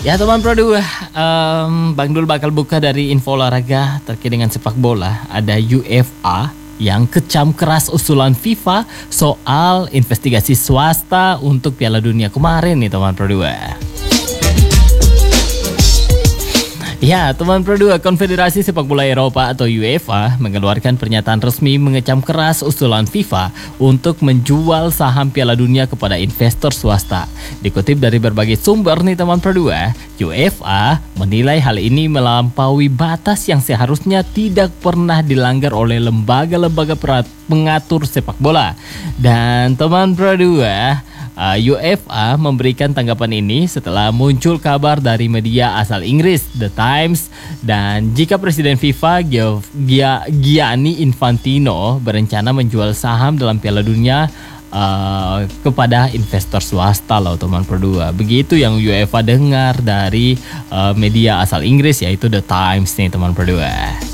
Ya teman Pro 2, Bang Dul bakal buka dari info olahraga terkait dengan sepak bola. Ada UEFA yang kecam keras usulan FIFA soal investigasi swasta untuk Piala Dunia kemarin nih teman Pro 2. Ya, teman Pro 2, Konfederasi Sepak Bola Eropa atau UEFA mengeluarkan pernyataan resmi mengecam keras usulan FIFA untuk menjual saham Piala Dunia kepada investor swasta. Dikutip dari berbagai sumber nih teman Pro 2, UEFA menilai hal ini melampaui batas yang seharusnya tidak pernah dilanggar oleh lembaga-lembaga pengatur sepak bola. Dan teman Pro 2, UEFA memberikan tanggapan ini setelah muncul kabar dari media asal Inggris, The Times, dan jika Presiden FIFA Gianni Infantino berencana menjual saham dalam Piala Dunia kepada investor swasta loh teman Pro 2. Begitu yang UEFA dengar dari media asal Inggris yaitu The Times nih teman Pro 2.